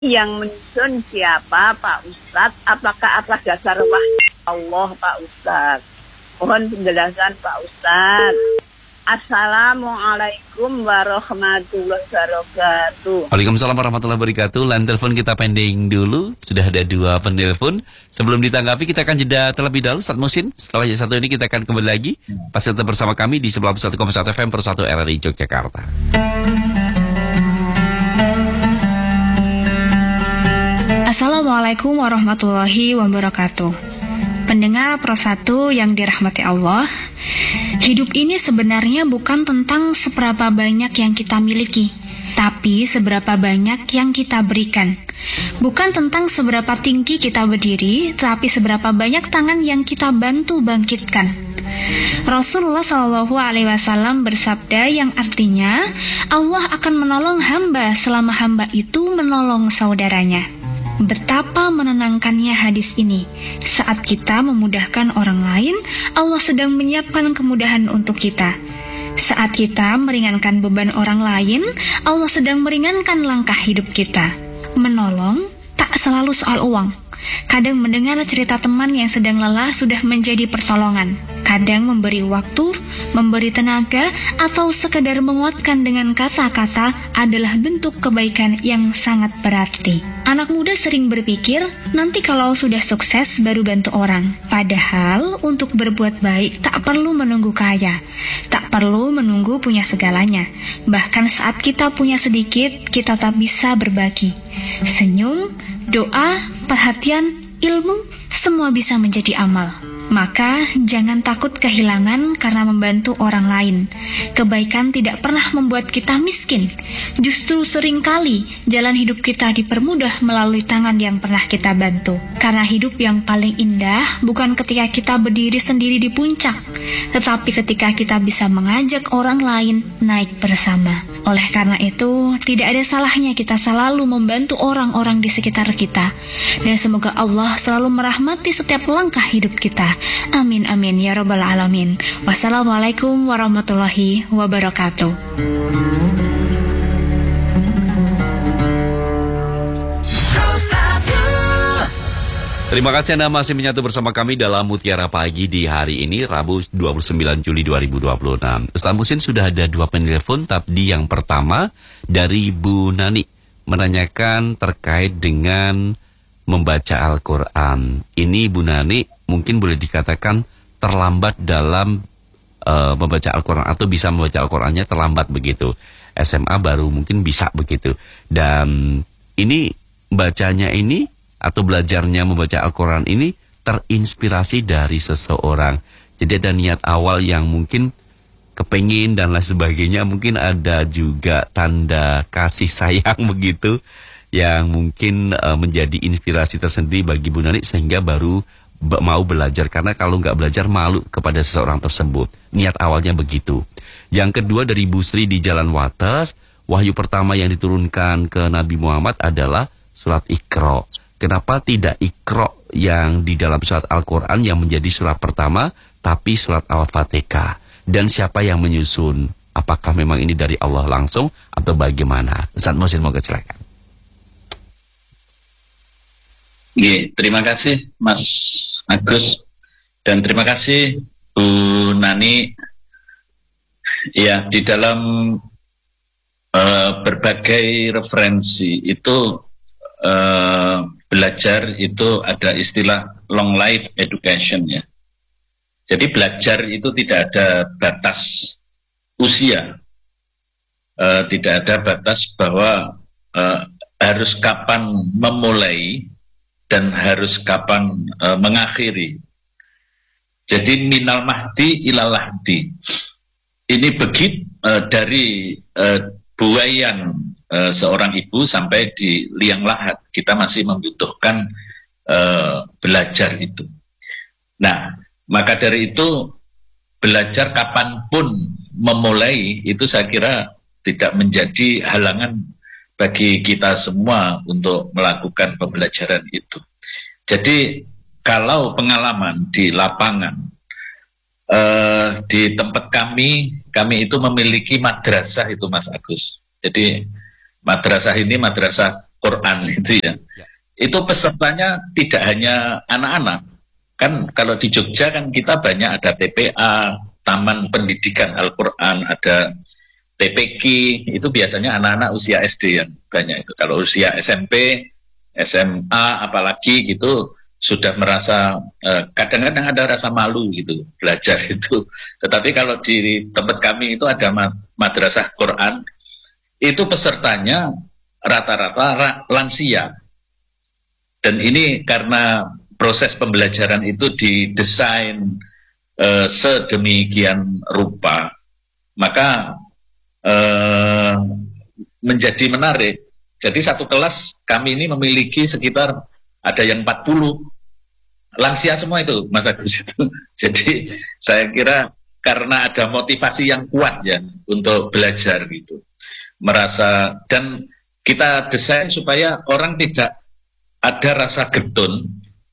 Yang menyusun siapa, Pak Ustadz? Apakah atas dasar wahyu Allah, Pak Ustadz? Mohon penjelasan, Pak Ustadz. Assalamualaikum warahmatullahi wabarakatuh. Waalaikumsalam warahmatullahi wabarakatuh. Line telepon kita pending dulu. Sudah ada 2 penelpon. Sebelum ditanggapi kita akan jeda terlebih dahulu Ustaz Muhsin. Setelah yang satu ini kita akan kembali lagi. Pasti tetap bersama kami di 91,1 FM Persatu RRI Yogyakarta. Assalamualaikum warahmatullahi wabarakatuh. Pendengar Persatu yang dirahmati Allah, hidup ini sebenarnya bukan tentang seberapa banyak yang kita miliki, tapi seberapa banyak yang kita berikan. Bukan tentang seberapa tinggi kita berdiri, tapi seberapa banyak tangan yang kita bantu bangkitkan. Rasulullah SAW bersabda yang artinya Allah akan menolong hamba selama hamba itu menolong saudaranya. Betapa menenangkannya hadis ini. Saat kita memudahkan orang lain, Allah sedang menyiapkan kemudahan untuk kita. Saat kita meringankan beban orang lain, Allah sedang meringankan langkah hidup kita. Menolong tak selalu soal uang. Kadang mendengar cerita teman yang sedang lelah sudah menjadi pertolongan. Kadang memberi waktu, memberi tenaga, atau sekedar menguatkan dengan kata-kata adalah bentuk kebaikan yang sangat berarti. Anak muda sering berpikir, nanti kalau sudah sukses baru bantu orang. Padahal untuk berbuat baik tak perlu menunggu kaya, tak perlu menunggu punya segalanya. Bahkan saat kita punya sedikit, kita tak bisa berbagi. Senyum, doa, perhatian, ilmu, semua bisa menjadi amal. Maka jangan takut kehilangan karena membantu orang lain. Kebaikan tidak pernah membuat kita miskin. Justru seringkali jalan hidup kita dipermudah melalui tangan yang pernah kita bantu. Karena hidup yang paling indah bukan ketika kita berdiri sendiri di puncak, tetapi ketika kita bisa mengajak orang lain naik bersama. Oleh karena itu, tidak ada salahnya kita selalu membantu orang-orang di sekitar kita. Dan semoga Allah selalu merahmati setiap langkah hidup kita. Amin amin ya rabbal alamin. Wassalamualaikum warahmatullahi wabarakatuh. Terima kasih Anda masih menyatu bersama kami dalam Mutiara Pagi di hari ini, Rabu 29 Juli 2026. Ustaz Muhsin sudah ada 2 penelpon, tapi yang pertama dari Bu Nani menanyakan terkait dengan membaca Al-Quran. Ini Bu Nani mungkin boleh dikatakan terlambat dalam membaca Al-Quran atau bisa membaca Al-Qurannya terlambat begitu. SMA baru mungkin bisa begitu. Dan ini bacanya ini atau belajarnya membaca Al-Quran ini terinspirasi dari seseorang. Jadi ada niat awal yang mungkin kepengin dan lain sebagainya. Mungkin ada juga tanda kasih sayang begitu yang mungkin menjadi inspirasi tersendiri bagi Bu Nani sehingga baru mau belajar. Karena kalau nggak belajar malu kepada seseorang tersebut. Niat awalnya begitu. Yang kedua dari Bu Sri di Jalan Wates, wahyu pertama yang diturunkan ke Nabi Muhammad adalah surat Iqra. Kenapa tidak Iqra yang di dalam surat Al-Quran yang menjadi surat pertama, tapi surat Al-Fatihah? Dan siapa yang menyusun? Apakah memang ini dari Allah langsung atau bagaimana? Ustaz Muhsin, mau silakan. Terima kasih Mas Agus dan terima kasih Bu Nani. Ya, di dalam berbagai referensi itu belajar itu ada istilah long life education ya. Jadi belajar itu tidak ada batas usia, tidak ada batas bahwa harus kapan memulai dan harus kapan mengakhiri. Jadi minal mahdi ilal lahdi. Ini begitu dari buayan seorang ibu sampai di liang lahat, kita masih membutuhkan belajar itu. Nah, maka dari itu belajar kapanpun memulai itu saya kira tidak menjadi halangan bagi kita semua untuk melakukan pembelajaran itu. Jadi kalau pengalaman di lapangan, di tempat kami itu memiliki madrasah itu Mas Agus. Jadi madrasah ini madrasah Quran itu ya. Itu pesertanya tidak hanya anak-anak. Kan kalau di Jogja kan kita banyak ada TPA, Taman Pendidikan Al-Quran, ada TPQ, itu biasanya anak-anak usia SD yang banyak itu. Kalau usia SMP, SMA, apalagi gitu, sudah merasa, kadang-kadang ada rasa malu gitu, belajar itu. Tetapi kalau di tempat kami itu ada madrasah Quran, itu pesertanya rata-rata lansia. Dan ini karena proses pembelajaran itu didesain sedemikian rupa, maka menjadi menarik. Jadi satu kelas kami ini memiliki sekitar ada yang 40 lansia semua itu, Mas Agus itu. Jadi saya kira karena ada motivasi yang kuat ya untuk belajar gitu, merasa, dan kita desain supaya orang tidak ada rasa getun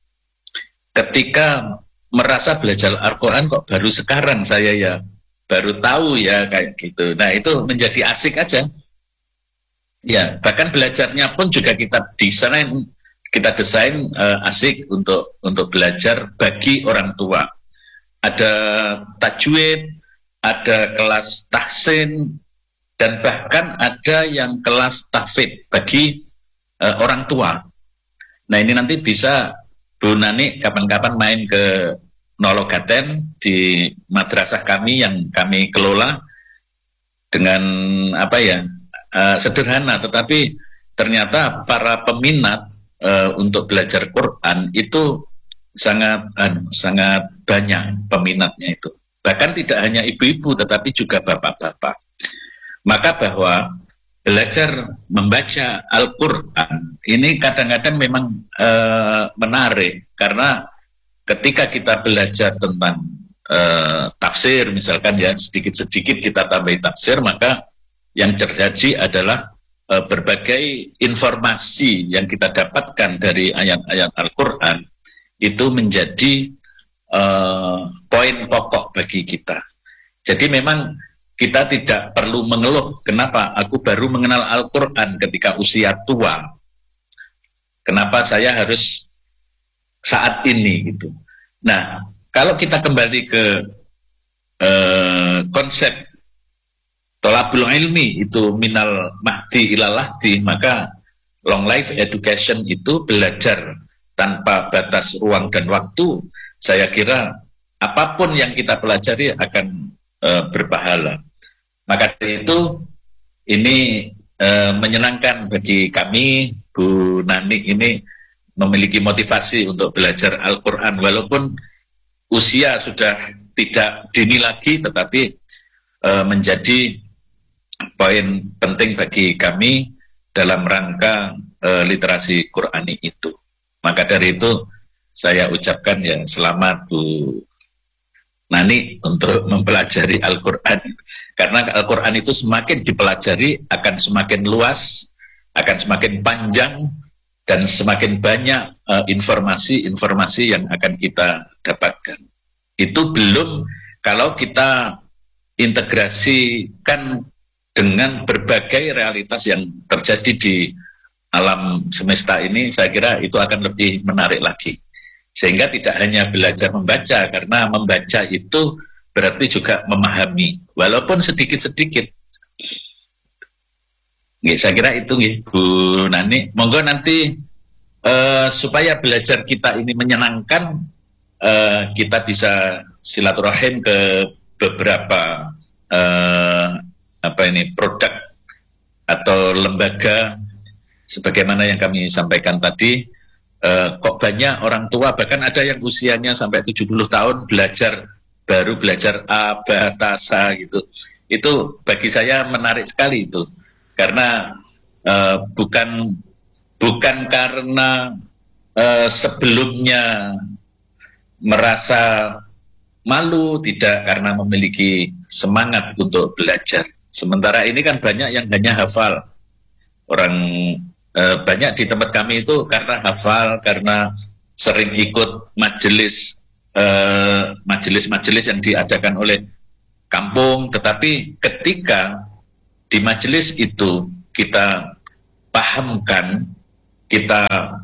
ketika merasa belajar Al-Quran kok baru sekarang saya ya baru tahu ya kayak gitu. Nah itu menjadi asik aja. Ya bahkan belajarnya pun juga kita desain asik untuk belajar bagi orang tua. Ada tajwid, ada kelas tahsin, dan bahkan ada yang kelas tahfidz bagi orang tua. Nah ini nanti bisa Bu Nani kapan-kapan main ke Nologaten di madrasah kami yang kami kelola dengan sederhana, tetapi ternyata para peminat untuk belajar Quran itu sangat banyak peminatnya itu. Bahkan tidak hanya ibu-ibu tetapi juga bapak-bapak. Maka bahwa belajar membaca Al-Quran ini kadang-kadang memang menarik, karena ketika kita belajar tentang tafsir misalkan ya, sedikit-sedikit kita tambahi tafsir, maka yang terjadi adalah berbagai informasi yang kita dapatkan dari ayat-ayat Al-Quran itu menjadi poin pokok bagi kita. Jadi memang kita tidak perlu mengeluh, kenapa aku baru mengenal Al-Quran ketika usia tua, kenapa saya harus saat ini gitu. Nah, kalau kita kembali ke konsep tolabul ilmi itu minal mahdi ilal lahdi, maka long life education itu belajar tanpa batas ruang dan waktu. Saya kira apapun yang kita pelajari akan berpahala. Maka dari itu ini menyenangkan bagi kami, Bu Nani ini memiliki motivasi untuk belajar Al-Quran, walaupun usia sudah tidak dini lagi, tetapi menjadi poin penting bagi kami dalam rangka literasi Qurani itu. Maka dari itu saya ucapkan ya selamat Bu Nani untuk mempelajari Al-Quran. Karena Al-Quran itu semakin dipelajari akan semakin luas, akan semakin panjang, dan semakin banyak informasi-informasi yang akan kita dapatkan. Itu belum kalau kita integrasikan dengan berbagai realitas yang terjadi di alam semesta ini, saya kira itu akan lebih menarik lagi. Sehingga tidak hanya belajar membaca, karena membaca itu berarti juga memahami, walaupun sedikit-sedikit. Saya kira itu Bu Nani. Monggo nanti supaya belajar kita ini menyenangkan, kita bisa silaturahim ke beberapa produk atau lembaga, sebagaimana yang kami sampaikan tadi. Kok banyak orang tua, bahkan ada yang usianya sampai 70 tahun baru belajar A, Ba, Ta, Sa gitu. Itu bagi saya menarik sekali itu. Karena bukan karena sebelumnya merasa malu, tidak, karena memiliki semangat untuk belajar. Sementara ini kan banyak yang hanya hafal. Orang banyak di tempat kami itu karena hafal, karena sering ikut majelis yang diadakan oleh kampung. Tetapi ketika di majelis itu kita pahamkan kita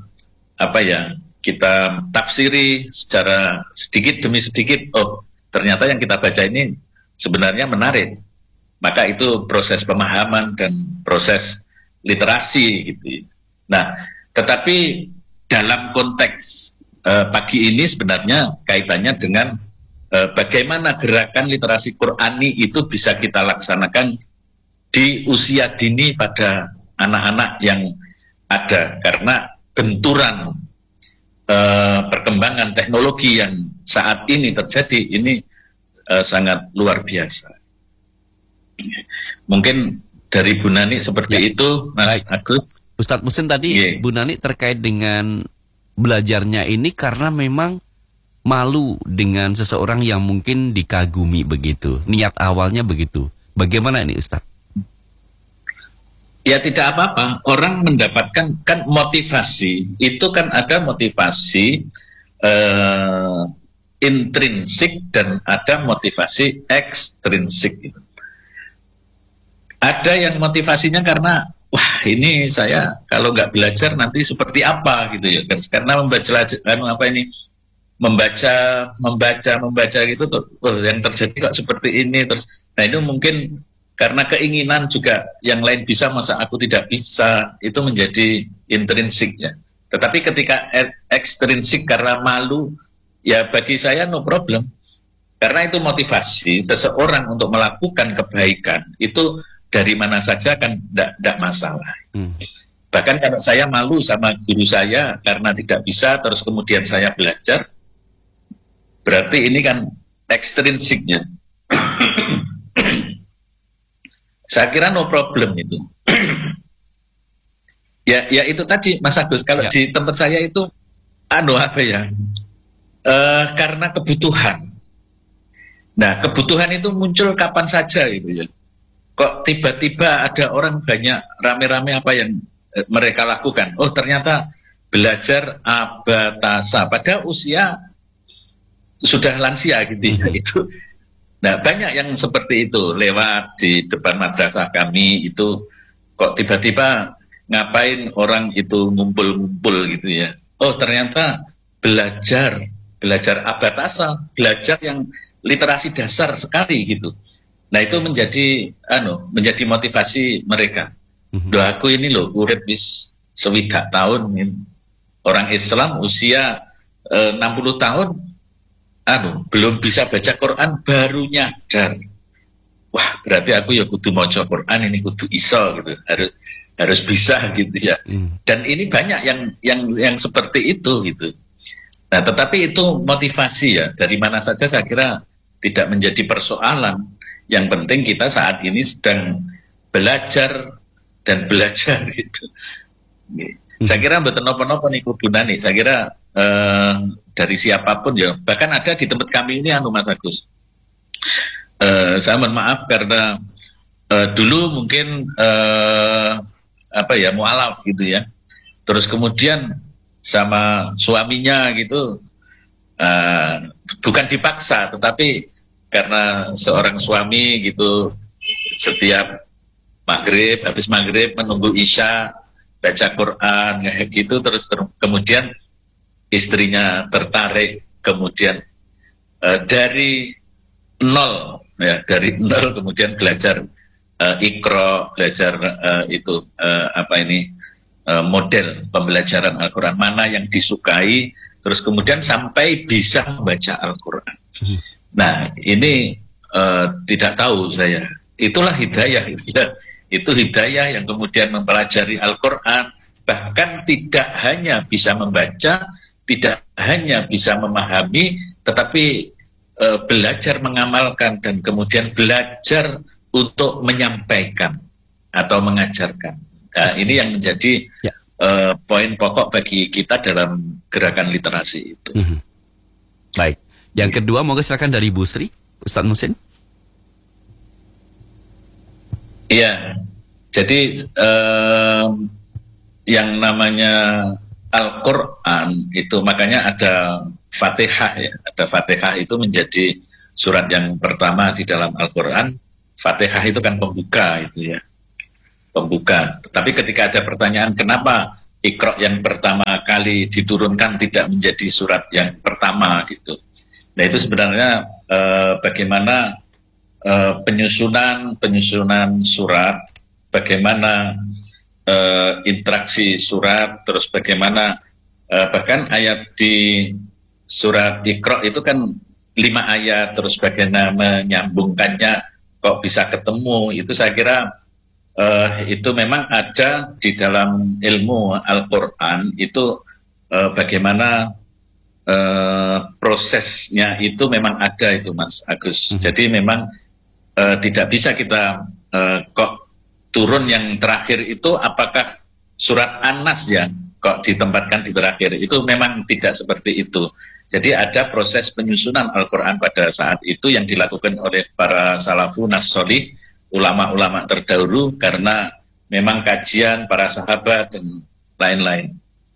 kita tafsiri secara sedikit demi sedikit, oh ternyata yang kita baca ini sebenarnya menarik, maka itu proses pemahaman dan proses literasi gitu. Nah, tetapi dalam konteks pagi ini sebenarnya kaitannya dengan bagaimana gerakan literasi Qur'ani itu bisa kita laksanakan di usia dini pada anak-anak yang ada, karena benturan perkembangan teknologi yang saat ini terjadi ini sangat luar biasa. Mungkin dari Bu Nani seperti itu, Mas Agus. Ustadz Muhsin tadi, Bu Nani terkait dengan belajarnya ini karena memang malu dengan seseorang yang mungkin dikagumi begitu. Niat awalnya begitu. Bagaimana ini Ustadz? Ya tidak apa-apa, orang mendapatkan kan motivasi, itu kan ada motivasi intrinsik dan ada motivasi ekstrinsik gitu. Ada yang motivasinya karena wah ini saya kalau nggak belajar nanti seperti apa gitu ya, karena membaca gitu tuh, oh, yang terjadi kok seperti ini terus. Nah itu mungkin karena keinginan juga yang lain bisa, masa aku tidak bisa, itu menjadi intrinsik ya. Tetapi ketika ekstrinsik karena malu, ya bagi saya no problem. Karena itu motivasi seseorang untuk melakukan kebaikan, itu dari mana saja kan tidak masalah. Bahkan kalau saya malu sama guru saya karena tidak bisa, terus kemudian saya belajar, berarti ini kan ekstrinsiknya. Saya kira no problem itu. ya itu tadi Mas Agus, kalau di tempat saya itu karena kebutuhan. Nah, kebutuhan itu muncul kapan saja gitu ya. Kok tiba-tiba ada orang banyak rame-rame apa yang mereka lakukan? Oh, ternyata belajar abatasa pada usia sudah lansia gitu ya. Itu. Nah, banyak yang seperti itu lewat di depan madrasah kami itu, kok tiba-tiba ngapain orang itu ngumpul-ngumpul gitu ya. Oh, ternyata belajar abatasa, belajar yang literasi dasar sekali gitu. Nah, itu menjadi motivasi mereka. Loh, aku ini loh urip wis 7 tahun ini. Orang Islam usia 60 tahun belum bisa baca Quran, baru nyadar. Wah, berarti aku ya kudu maca Quran, ini kudu iso gitu. Harus bisa gitu ya. Dan ini banyak yang seperti itu gitu. Nah, tetapi itu motivasi ya. Dari mana saja saya kira tidak menjadi persoalan. Yang penting kita saat ini sedang belajar dan belajar gitu. Saya kira mboten napa-napa niku Bu Nani. Saya kira dari siapapun ya, bahkan ada di tempat kami ini Mas Agus. Saya mohon maaf karena dulu mungkin mualaf gitu ya. Terus kemudian sama suaminya gitu, bukan dipaksa, tetapi karena seorang suami gitu setiap habis maghrib menunggu isya baca Quran kayak gitu, terus kemudian istrinya tertarik, kemudian dari nol kemudian belajar Iqra, belajar model pembelajaran Al-Quran mana yang disukai, terus kemudian sampai bisa membaca Al-Quran. Nah, ini tidak tahu saya. Itulah hidayah itu hidayah yang kemudian mempelajari Al-Quran, bahkan tidak hanya bisa membaca, tidak hanya bisa memahami, tetapi belajar mengamalkan dan kemudian belajar untuk menyampaikan atau mengajarkan. Nah, ini yang menjadi poin pokok bagi kita dalam gerakan literasi itu. Baik. Yang kedua, monggo silakan dari Bu Sri, Ustadz Muhsin. Iya, jadi yang namanya Al-Quran itu makanya ada Fatihah ya. Ada Fatihah itu menjadi surat yang pertama di dalam Al-Quran. Fatihah itu kan pembuka itu ya. Pembuka. Tapi ketika ada pertanyaan kenapa Iqra yang pertama kali diturunkan tidak menjadi surat yang pertama gitu. Nah itu sebenarnya bagaimana penyusunan surat, bagaimana interaksi surat, terus bagaimana bahkan ayat di surat Iqra itu kan 5 ayat, terus bagaimana menyambungkannya kok bisa ketemu, itu saya kira itu memang ada di dalam ilmu Al-Quran, itu bagaimana prosesnya itu memang ada itu Mas Agus. Jadi memang tidak bisa kita kok turun yang terakhir itu apakah surat An-Nas ya kok ditempatkan di terakhir, itu memang tidak seperti itu. Jadi ada proses penyusunan Al-Quran pada saat itu yang dilakukan oleh para salafun as-sholih, ulama-ulama terdahulu, karena memang kajian para sahabat dan lain-lain.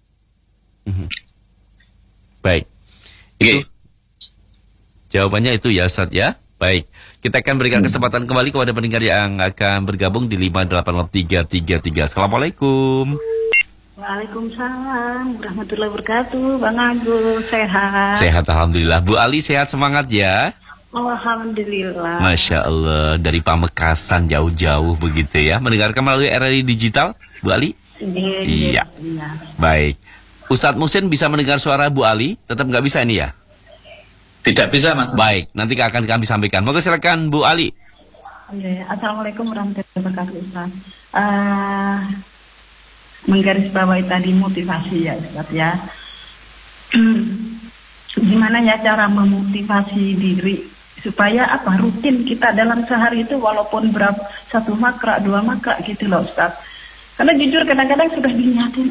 Baik. Itu jawabannya itu ya Ustaz ya. Baik. Kita akan berikan kesempatan kembali kepada pendengar yang akan bergabung di 5883333. Assalamualaikum. Waalaikumsalam warahmatullahi wabarakatuh. Bang Agus, sehat? Sehat alhamdulillah. Bu Ali sehat, semangat ya. Alhamdulillah. Masya Allah, dari Pamekasan jauh-jauh begitu ya. Mendengarkan melalui RRI Digital, Bu Ali? Iya. Baik. Ustadz Muhsin bisa mendengar suara Bu Ali? Tetap nggak bisa ini ya? Tidak bisa Mas. Baik, nanti akan kami sampaikan. Moga silakan Bu Ali. Assalamualaikum warahmatullahi wabarakatuh Ustaz. Menggarisbawahi tadi motivasi ya Ustaz ya. Gimana ya cara memotivasi diri supaya rutin kita dalam sehari itu walaupun berapa 1 makra 2 makra gitu loh Ustaz. Karena jujur kadang-kadang sudah dinyatin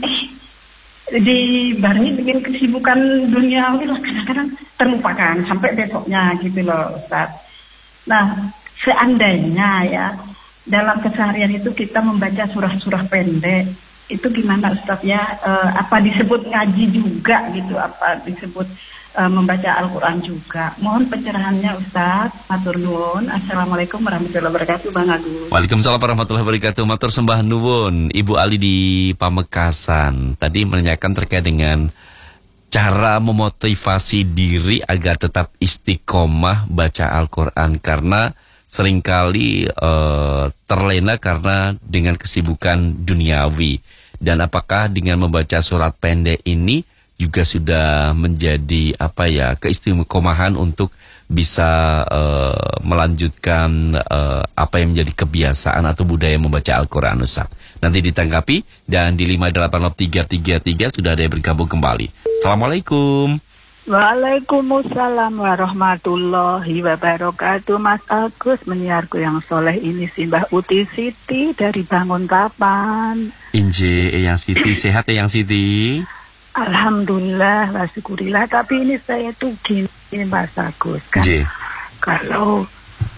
di barengi dengan kesibukan duniawi lah, kadang-kadang terlupakan sampai besoknya gitu loh Ustaz. Nah seandainya ya dalam keseharian itu kita membaca surah-surah pendek, itu gimana Ustaz ya? Apa disebut ngaji juga gitu? Apa disebut membaca Al-Quran juga? Mohon pencerahannya Ustaz. Matur nuwun. Assalamualaikum warahmatullahi wabarakatuh Bang Agus. Waalaikumsalam warahmatullahi wabarakatuh. Matur sembah nuwun Ibu Ali di Pamekasan. Tadi menanyakan terkait dengan cara memotivasi diri agar tetap istiqomah baca Al-Quran, karena seringkali terlena karena dengan kesibukan duniawi. Dan apakah dengan membaca surat pendek ini juga sudah menjadi keistiqomahan untuk bisa melanjutkan apa yang menjadi kebiasaan atau budaya membaca Al-Quran Ustaz? Nanti ditanggapi, dan di 5883333 sudah ada yang bergabung kembali. Assalamualaikum. Waalaikumsalam warahmatullahi wabarakatuh. Mas Agus, menyiarku yang soleh ini Simbah Uti Siti dari Bangun Kapan. Inje Eyang Siti, sehat Eyang Siti? Alhamdulillah, wasyukurillah. Tapi ini saya tuh gini Mas Agus kan. Kalau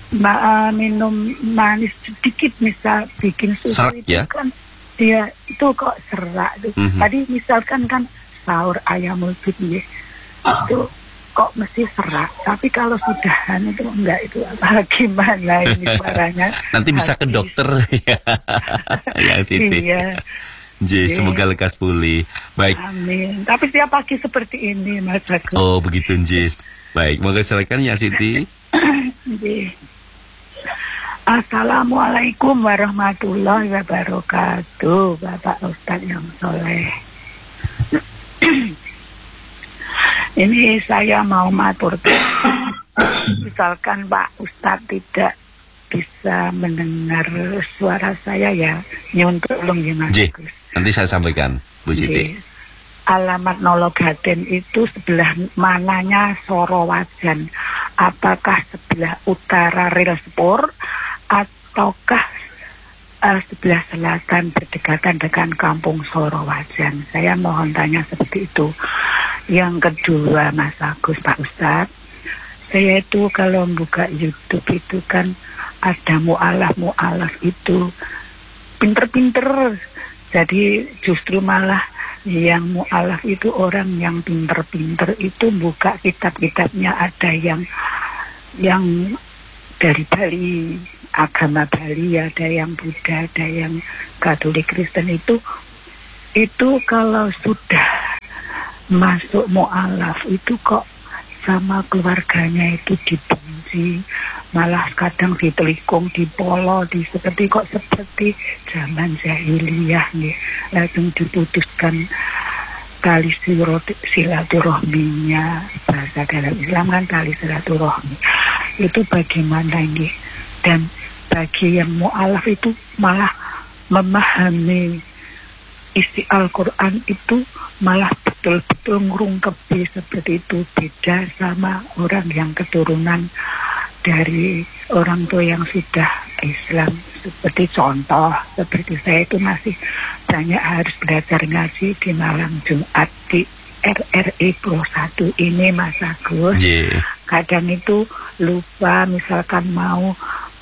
minum manis sedikit misal bikin susu serak, itu ya? Kan dia itu kok serak tuh. Tadi misalkan kan sahur ayamul bid itu kok mesti serak, tapi kalau sudahan itu enggak, itu apa gimana ini suaranya? Nanti bisa ke dokter ya, ya Siti. Iya. Semoga lekas pulih. Baik. Amin. Tapi setiap pagi seperti ini Mas Agus. Oh begitu Jis. Baik, moga silakan ya Siti. Assalamualaikum warahmatullahi wabarakatuh, Bapak Ustadz yang soleh. Ini saya mau matur. Misalkan Pak Ustadz tidak bisa mendengar suara saya ya, nyuntuk tolong gimana? Nanti saya sampaikan, Bu Siti. Alamat Nologaden itu sebelah mananya Sorowajan? Apakah sebelah utara rel spur ataukah sebelah selatan berdekatan dengan kampung Sorowajan? Saya mohon tanya seperti itu. Yang kedua Mas Agus, Pak Ustadz, saya itu kalau buka YouTube itu kan ada mu'alaf itu pinter-pinter. Jadi justru malah yang mu'alaf itu orang yang pinter-pinter itu buka kitab-kitabnya, ada yang dari Bali, agama Bali, ada yang Buddha, ada yang Katolik Kristen itu itu kalau sudah masuk mu'alaf itu kok sama keluarganya itu dibenci, malah kadang ditelikung, dipolo, seperti zaman jahiliyah nih, langsung diputuskan tali silaturahminya. Bahasa dalam Islam kan tali silaturahmi itu bagaimana ini? Dan bagi yang mu'alaf itu malah memahami isi Al-Quran itu malah betul-betul ngerungkepi seperti itu, beda sama orang yang keturunan dari orang tua yang sudah Islam. Seperti contoh, seperti saya itu masih banyak harus belajar ngaji di malam Jumat di RRI Pro 1 ini, Mas Agus. Kadang itu lupa, misalkan mau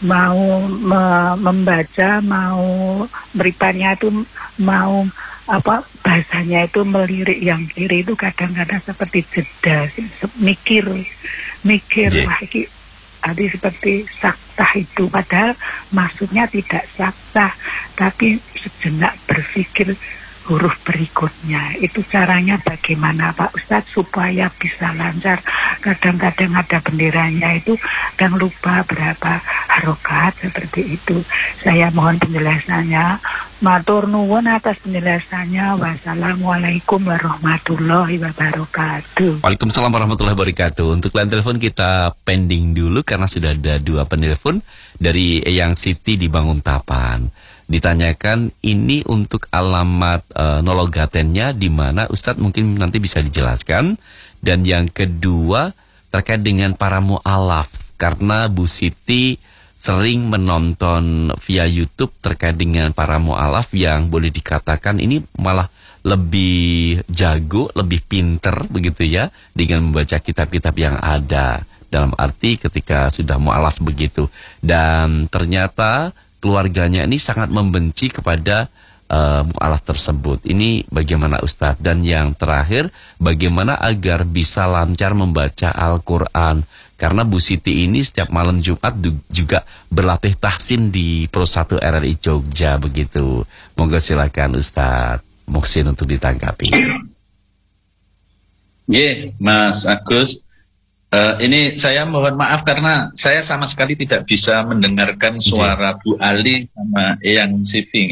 membaca, mau beripannya itu mau bahasanya itu melirik yang kiri itu kadang-kadang seperti jeda, mikir wah ini ada seperti saktah itu, padahal maksudnya tidak saktah, tapi sejenak berpikir huruf berikutnya. Itu caranya bagaimana Pak Ustadz supaya bisa lancar. Kadang-kadang ada benderanya itu dan lupa berapa harokat seperti itu. Saya mohon penjelasannya. Matur nuwun atas penjelasannya. Wassalamualaikum warahmatullahi wabarakatuh. Waalaikumsalam warahmatullahi wabarakatuh. Untuk line telepon kita pending dulu karena sudah ada 2 penelpon dari Eyang Siti di Banguntapan. Ditanyakan ini untuk alamat nologatennya di mana, Ustadz mungkin nanti bisa dijelaskan. Dan yang kedua terkait dengan para mu'alaf, karena Bu Siti sering menonton via YouTube terkait dengan para mu'alaf yang boleh dikatakan ini malah lebih jago, lebih pinter begitu ya dengan membaca kitab-kitab yang ada, dalam arti ketika sudah mu'alaf begitu. Dan ternyata keluarganya ini sangat membenci kepada mu'alaf tersebut. Ini bagaimana Ustadz? Dan yang terakhir, bagaimana agar bisa lancar membaca Al-Quran? Karena Bu Siti ini setiap malam Jumat juga berlatih tahsin di Pro 1 RRI Jogja begitu. Monggo silakan Ustadz Muhsin untuk ditanggapi. Mas Agus. Ini saya mohon maaf karena saya sama sekali tidak bisa mendengarkan suara Bu Ali sama Eyang Sivi.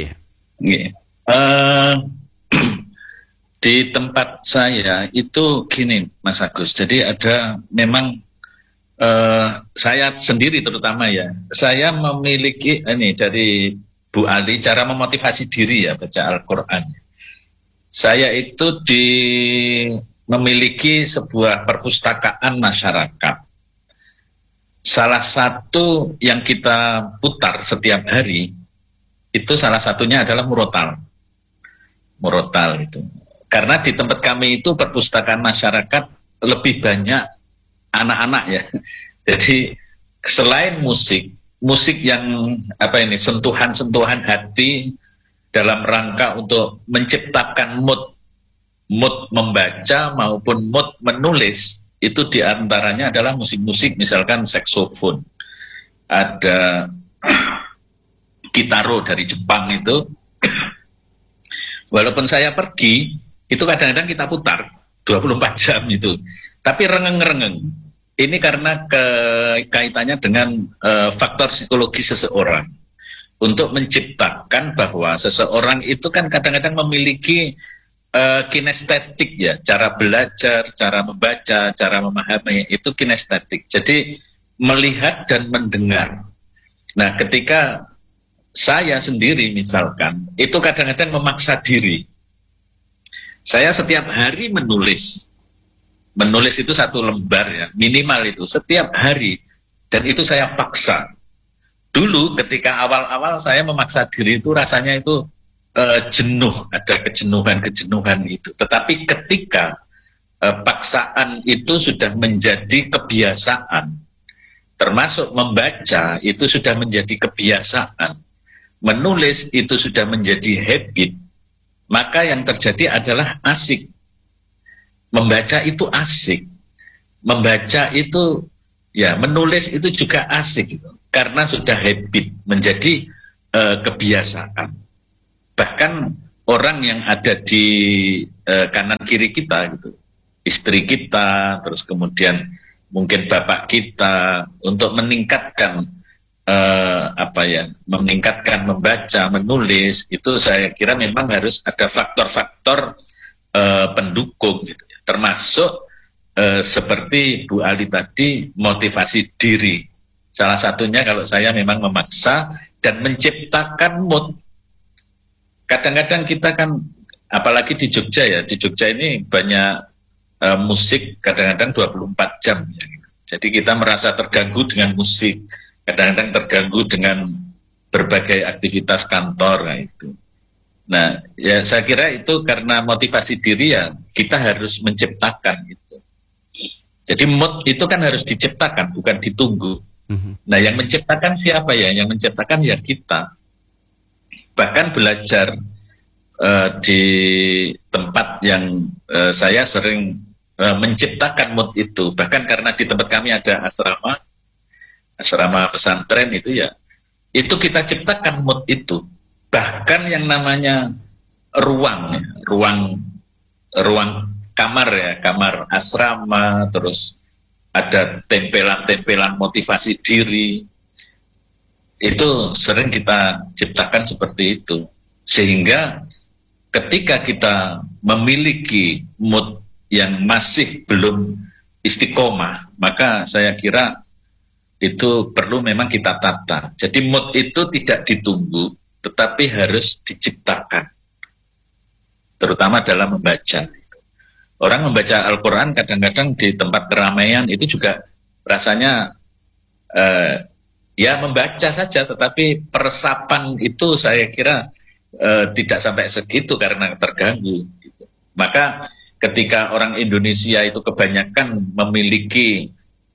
Di tempat saya itu gini Mas Agus, jadi ada memang saya sendiri terutama ya, saya memiliki ini dari Bu Ali cara memotivasi diri ya baca Al-Quran. Saya itu memiliki sebuah perpustakaan masyarakat. Salah satu yang kita putar setiap hari itu salah satunya adalah murotal. Murotal itu. Karena di tempat kami itu perpustakaan masyarakat lebih banyak anak-anak ya. Jadi selain musik yang sentuhan-sentuhan hati dalam rangka untuk menciptakan mood membaca maupun mood menulis, itu diantaranya adalah musik-musik misalkan saksofon, ada gitaro dari Jepang itu. Walaupun saya pergi itu kadang-kadang kita putar 24 jam itu, tapi rengeng-rengeng. Ini karena kaitannya dengan faktor psikologi seseorang untuk menciptakan bahwa seseorang itu kan kadang-kadang memiliki kinestetik ya, cara belajar, cara membaca, cara memahami itu kinestetik. Jadi melihat dan mendengar. Nah, ketika saya sendiri misalkan itu kadang-kadang memaksa diri. Saya setiap hari menulis itu 1 lembar ya, minimal itu setiap hari, dan itu saya paksa. Dulu ketika awal-awal saya memaksa diri itu rasanya itu jenuh, ada kejenuhan itu. Tetapi ketika paksaan itu sudah menjadi kebiasaan, termasuk membaca itu sudah menjadi kebiasaan, menulis itu sudah menjadi habit, maka yang terjadi adalah asik. Membaca itu asik, membaca itu ya, menulis itu juga asik gitu, karena sudah habit, menjadi kebiasaan. Bahkan orang yang ada di kanan kiri kita gitu, istri kita, terus kemudian mungkin bapak kita, untuk meningkatkan meningkatkan membaca, menulis, itu saya kira memang harus ada faktor-faktor pendukung gitu. Termasuk seperti Bu Ali tadi, motivasi diri. Salah satunya kalau saya memang memaksa dan menciptakan mood. Kadang-kadang kita kan, apalagi di Jogja ya, di Jogja ini banyak musik kadang-kadang 24 jam ya. Jadi kita merasa terganggu dengan musik, kadang-kadang terganggu dengan berbagai aktivitas kantor kayak itu. Nah, ya saya kira itu karena motivasi diri ya, kita harus menciptakan itu. Jadi mood itu kan harus diciptakan, bukan ditunggu. Nah, yang menciptakan siapa ya? Yang menciptakan ya kita. Bahkan belajar di tempat yang saya sering menciptakan mood itu. Bahkan karena di tempat kami ada asrama pesantren itu ya, itu kita ciptakan mood itu. Bahkan yang namanya ruang kamar ya, kamar asrama, terus ada tempelan-tempelan motivasi diri, itu sering kita ciptakan seperti itu. Sehingga ketika kita memiliki mood yang masih belum istiqomah, maka saya kira itu perlu memang kita tata. Jadi mood itu tidak ditunggu, tetapi harus diciptakan, terutama dalam membaca. Orang membaca Al-Quran kadang-kadang di tempat keramaian itu juga rasanya ya membaca saja, tetapi peresapan itu saya kira tidak sampai segitu karena terganggu. Maka ketika orang Indonesia itu kebanyakan memiliki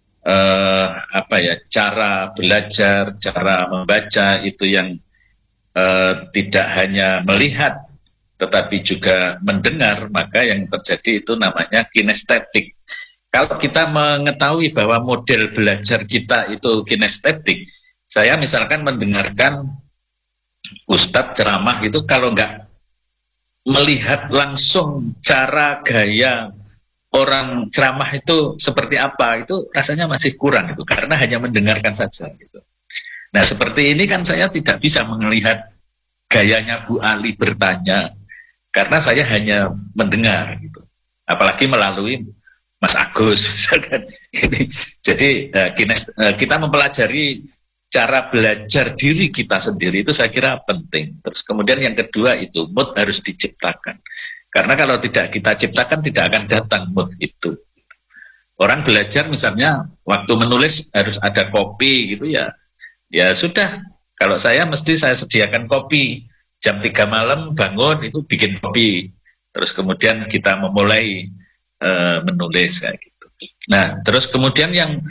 cara belajar, cara membaca itu yang tidak hanya melihat tetapi juga mendengar, maka yang terjadi itu namanya kinestetik. Kalau kita mengetahui bahwa model belajar kita itu kinestetik, saya misalkan mendengarkan Ustadz ceramah itu, kalau nggak melihat langsung cara gaya orang ceramah itu seperti apa, itu rasanya masih kurang gitu, karena hanya mendengarkan saja gitu. Nah, seperti ini kan saya tidak bisa melihat gayanya Bu Ali bertanya, karena saya hanya mendengar gitu. Apalagi melalui Mas Agus misalkan. Jadi kita mempelajari cara belajar diri kita sendiri itu saya kira penting. Terus kemudian yang kedua itu mood harus diciptakan. Karena kalau tidak kita ciptakan tidak akan datang mood itu. Orang belajar misalnya waktu menulis harus ada kopi gitu ya. Ya sudah, kalau saya mesti saya sediakan kopi. Jam 3 malam bangun itu bikin kopi. Terus kemudian kita memulai menulis kayak gitu. Nah, terus kemudian yang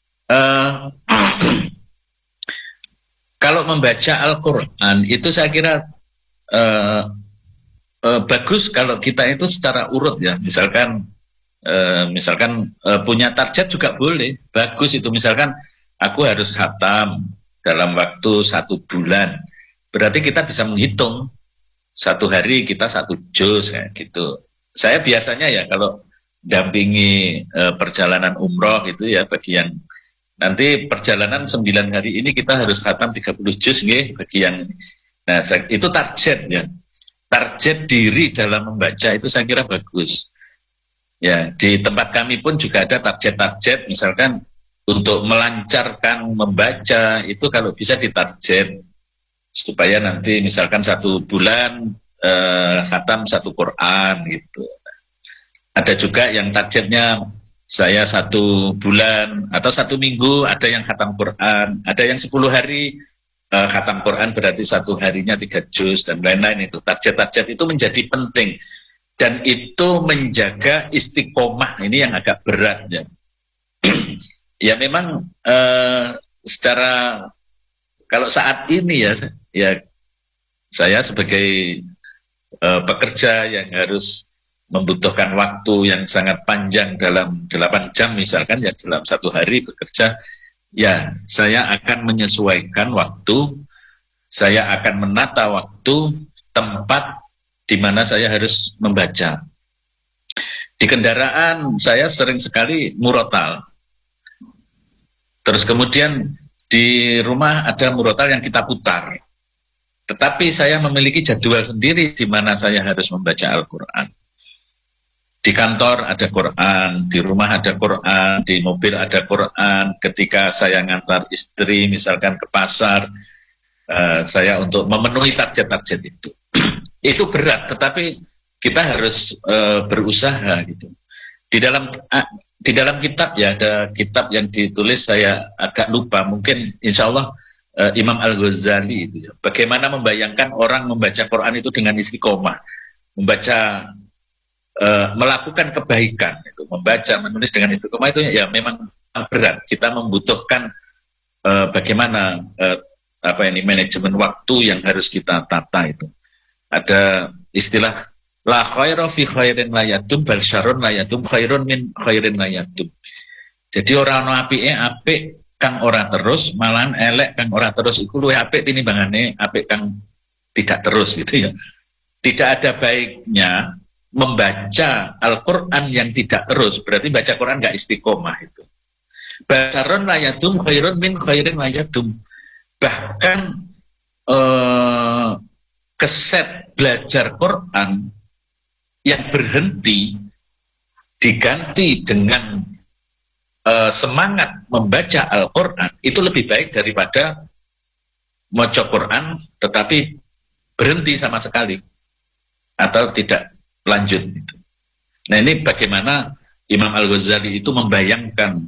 kalau membaca Al-Quran itu saya kira bagus kalau kita itu secara urut ya. Misalkan punya target juga boleh. Bagus itu, misalkan aku harus khatam dalam waktu 1 bulan. Berarti kita bisa menghitung 1 hari kita 1 juz kayak gitu. Saya biasanya ya kalau dampingi perjalanan umroh itu ya, bagi yang nanti perjalanan 9 hari ini kita harus khatam 30 juz nggih, bagi yang itu target ya. Target diri dalam membaca itu saya kira bagus. Ya, di tempat kami pun juga ada target-target, misalkan untuk melancarkan membaca itu kalau bisa ditarget supaya nanti misalkan 1 bulan khatam 1 Quran gitu. Ada juga yang targetnya saya 1 bulan atau 1 minggu ada yang khatam Quran, ada yang 10 hari khatam Quran, berarti 1 harinya 3 juz dan lain-lain. Itu target-target itu menjadi penting dan itu menjaga istiqomah. Ini yang agak berat ya. Ya memang secara kalau saat ini ya saya sebagai pekerja yang harus membutuhkan waktu yang sangat panjang dalam 8 jam misalkan ya, dalam 1 hari bekerja, ya saya akan menyesuaikan waktu, saya akan menata waktu, tempat, di mana saya harus membaca. Di kendaraan saya sering sekali murotal. Terus kemudian di rumah ada murotal yang kita putar. Tetapi saya memiliki jadwal sendiri di mana saya harus membaca Al-Quran. Di kantor ada Quran, di rumah ada Quran, di mobil ada Quran. Ketika saya ngantar istri misalkan ke pasar, saya untuk memenuhi target-target itu. Itu berat, tetapi kita harus berusaha gitu. Di dalam kitab ya, ada kitab yang ditulis, saya agak lupa, mungkin insya Allah Imam Al-Ghazali itu ya. Bagaimana membayangkan orang membaca Quran itu dengan istiqomah, membaca melakukan kebaikan itu, membaca, menulis dengan istiqomah itu ya memang berat. Kita membutuhkan bagaimana manajemen waktu yang harus kita tata itu. Ada istilah la khaira fi khairin la yadum bal syarrun la yadum khairun min khairin la yadum. Jadi ora ana apike apik kang ora terus, malahan elek kang ora terus iku luwih apik tinimbangane apik kang tidak terus gitu ya. Tidak ada baiknya membaca Al-Quran yang tidak terus, berarti baca Quran nggak istiqomah itu. Basarun layadum khairun min khairin layadum. Bahkan keset belajar Quran yang berhenti diganti dengan semangat membaca Al-Quran itu lebih baik daripada maca Quran tetapi berhenti sama sekali atau tidak lanjut gitu. Nah ini bagaimana Imam Al-Ghazali itu membayangkan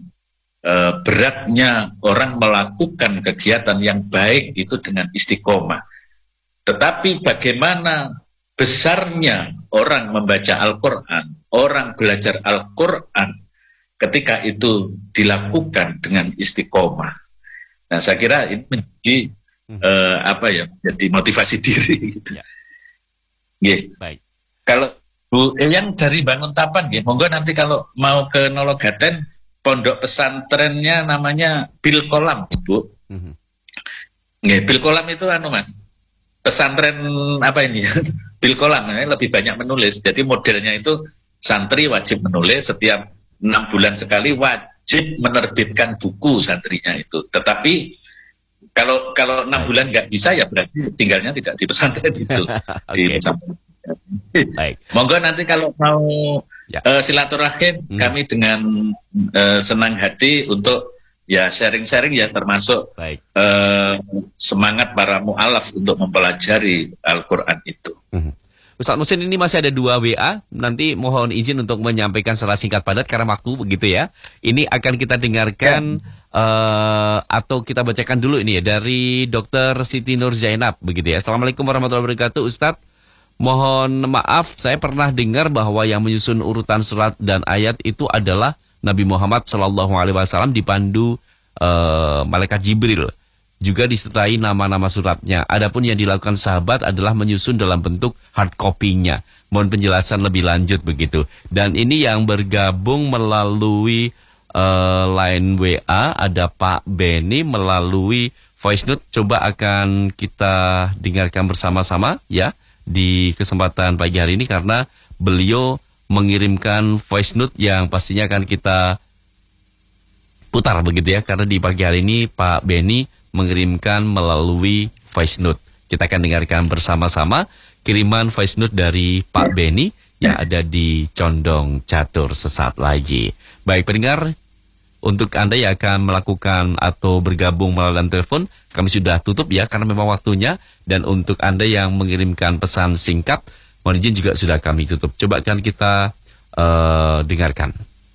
beratnya orang melakukan kegiatan yang baik itu dengan istiqomah. Tetapi bagaimana besarnya orang membaca Al-Quran, orang belajar Al-Quran ketika itu dilakukan dengan istiqomah. Nah saya kira ini menjadi jadi motivasi diri gitu. Ya. Yeah. Baik. Kalau Bu Elian dari Banguntapan, monggo nanti kalau mau ke Nologaten, pondok pesantrennya namanya Bil Kolam, Ibu. Bil Kolam itu Mas, pesantren apa ini? Bil Kolam lebih banyak menulis. Jadi modelnya itu santri wajib menulis, setiap 6 bulan sekali wajib menerbitkan buku santrinya itu. Tetapi kalau 6 bulan nggak bisa ya berarti tinggalnya tidak di pesantren itu. Di pesantren. Baik. Monggo nanti kalau mau silaturahim kami dengan senang hati untuk ya sharing-sharing ya termasuk semangat para mu'alaf untuk mempelajari Al-Quran itu. Ustaz Muhsin, ini masih ada 2 WA, nanti mohon izin untuk menyampaikan secara singkat padat karena waktu begitu ya. Ini akan kita dengarkan atau kita bacakan dulu ini ya dari Dr. Siti Nur Zainab begitu ya. Assalamualaikum warahmatullahi wabarakatuh Ustaz. Mohon maaf, saya pernah dengar bahwa yang menyusun urutan surat dan ayat itu adalah Nabi Muhammad SAW dipandu malaikat Jibril. Juga disertai nama-nama suratnya. Adapun yang dilakukan sahabat adalah menyusun dalam bentuk hard copy-nya. Mohon penjelasan lebih lanjut begitu. Dan ini yang bergabung melalui line WA ada Pak Beni melalui voice note. Coba akan kita dengarkan bersama-sama ya di kesempatan pagi hari ini karena beliau mengirimkan voice note yang pastinya akan kita putar begitu ya, karena di pagi hari ini Pak Beni mengirimkan melalui voice note. Kita akan dengarkan bersama-sama kiriman voice note dari Pak Beni yang ada di Condong Catur sesaat lagi. Baik pendengar, untuk Anda yang akan melakukan atau bergabung melalui telepon, kami sudah tutup ya karena memang waktunya. Dan untuk Anda yang mengirimkan pesan singkat, mohon izin juga sudah kami tutup. Coba kan kita dengarkan.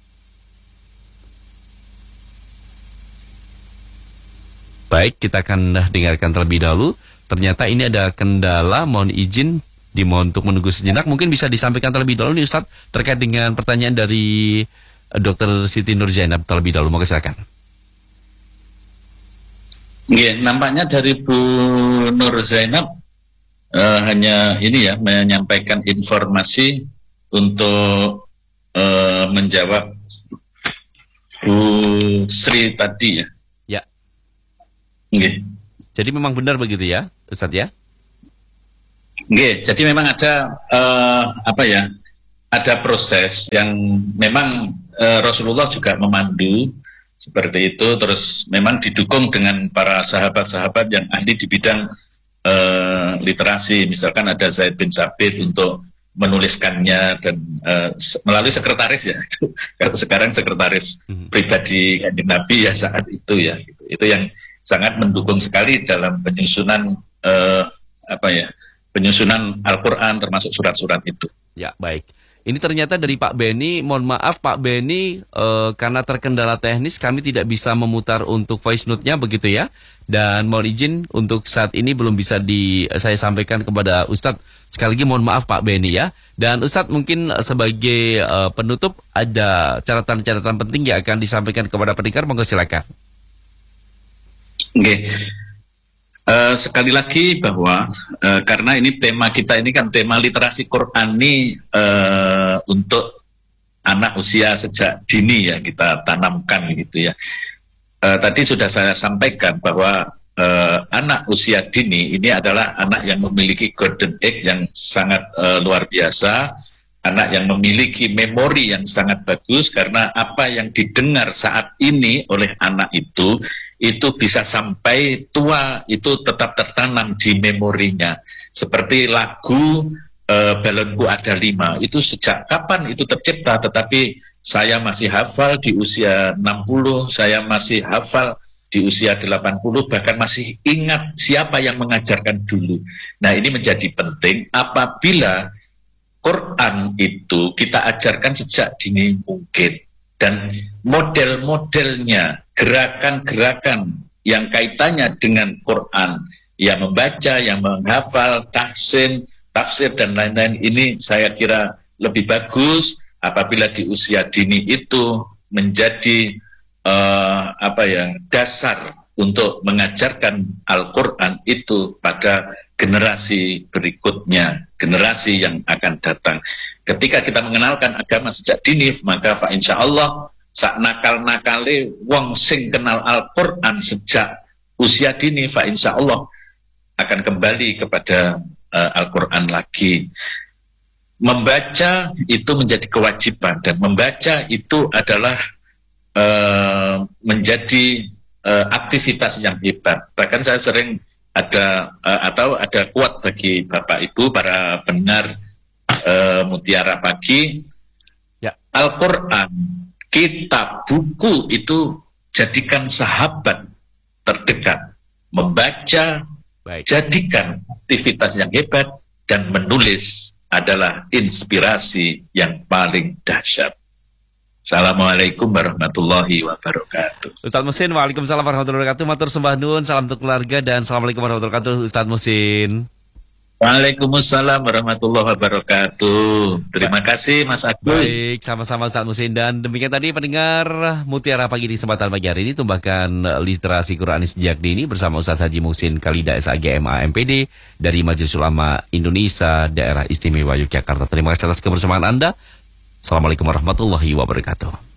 Baik, kita akan dengarkan terlebih dahulu. Ternyata ini ada kendala, mohon izin, dimohon untuk menunggu sejenak. Mungkin bisa disampaikan terlebih dahulu nih Ustaz, terkait dengan pertanyaan dari Dr. Siti Nur Zainab terlebih dahulu. Mau silakan. Ya, nampaknya dari Bu Nur Zainab hanya ini ya, menyampaikan informasi untuk menjawab Bu Sri tadi ya. Ya. Okay. Jadi memang benar begitu ya, Ustaz ya? Nggih, jadi memang ada ada proses yang memang Rasulullah juga memandu seperti itu, terus memang didukung dengan para sahabat-sahabat yang ahli di bidang literasi. Misalkan ada Zaid bin Sabit untuk menuliskannya dan melalui sekretaris ya. Kalau sekarang sekretaris pribadi Kanjeng Nabi ya saat itu ya. Itu yang sangat mendukung sekali dalam penyusunan penyusunan Al-Quran termasuk surat-surat itu. Ya, baik. Ini ternyata dari Pak Beni. Mohon maaf Pak Beni, karena terkendala teknis kami tidak bisa memutar untuk voice note-nya begitu ya. Dan mohon izin untuk saat ini belum bisa saya sampaikan kepada Ustadz. Sekali lagi mohon maaf Pak Beni ya. Dan Ustadz mungkin sebagai penutup ada catatan-catatan penting yang akan disampaikan kepada pendengar, monggo silakan. Oke. Sekali lagi bahwa karena ini tema kita ini kan tema literasi Quran ini untuk anak usia sejak dini ya kita tanamkan gitu ya. Tadi sudah saya sampaikan bahwa anak usia dini ini adalah anak yang memiliki golden age yang sangat luar biasa, anak yang memiliki memori yang sangat bagus karena apa yang didengar saat ini oleh anak itu bisa sampai tua, itu tetap tertanam di memorinya. Seperti lagu Balonku Ada 5, itu sejak kapan itu tercipta, tetapi saya masih hafal di usia 60, saya masih hafal di usia 80, bahkan masih ingat siapa yang mengajarkan dulu. Nah, ini menjadi penting apabila Quran itu kita ajarkan sejak dini mungkin. Dan model-modelnya, gerakan-gerakan yang kaitannya dengan Quran, yang membaca, yang menghafal, tafsir dan lain-lain, ini saya kira lebih bagus apabila di usia dini itu menjadi dasar untuk mengajarkan Al-Quran itu pada generasi berikutnya, generasi yang akan datang. Ketika kita mengenalkan agama sejak dini, maka fa insya Allah sak nakal-nakale wong sing kenal Al-Quran sejak usia dini, fa insya Allah akan kembali kepada Al-Quran lagi. Membaca itu menjadi kewajiban, dan membaca itu adalah menjadi aktivitas yang hebat. Bahkan saya sering ada quote bagi Bapak Ibu para pendengar Mutiara Pagi ya. Al-Quran, kitab, buku itu jadikan sahabat terdekat. Membaca jadikan aktivitas yang hebat, dan menulis adalah inspirasi yang paling dahsyat. Assalamualaikum warahmatullahi wabarakatuh. Ustadz Muhsin, waalaikumsalam warahmatullahi wabarakatuh. Matur sembah nuwun, salam untuk keluarga, dan assalamualaikum warahmatullahi wabarakatuh Ustadz Muhsin. Waalaikumsalam warahmatullahi wabarakatuh. Terima kasih Mas Agus. Baik, sama-sama Ustadz Muhsin. Dan demikian tadi pendengar Mutiara Pagi di kesempatan pagi hari ini, tumbahkan literasi Quran sejak dini bersama Ustadz Haji Muhsin Khalida SAG MA MPD dari Majelis Ulama Indonesia Daerah Istimewa Yogyakarta. Terima kasih atas kebersamaan Anda. Assalamualaikum warahmatullahi wabarakatuh.